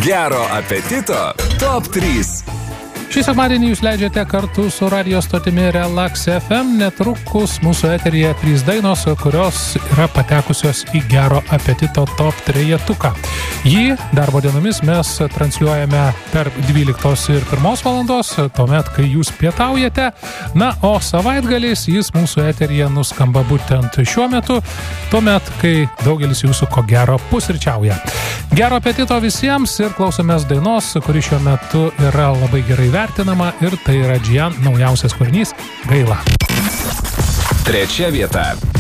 Gero apetito Top 3. Šį sekmadienį jūs leidžiate kartu su radio stotimi Relax FM. Netrukus mūsų eteryje 3 dainos, kurios yra patekusios į Gero apetito Top 3-tuką. Jį darbo dienomis mes transliuojame per 12 ir 1 valandos, tuomet, kai jūs pietaujate. Na, o savaitgaliais jis mūsų eteryje nuskamba būtent šiuo metu, tuomet, kai daugelis jūsų ko gero pusryčiauja. Gero apetito visiems ir klausomės dainos, kuri šiuo metu yra labai gerai vertinama, ir tai yra Džian naujausias kūrinys Gaila. 3 vieta.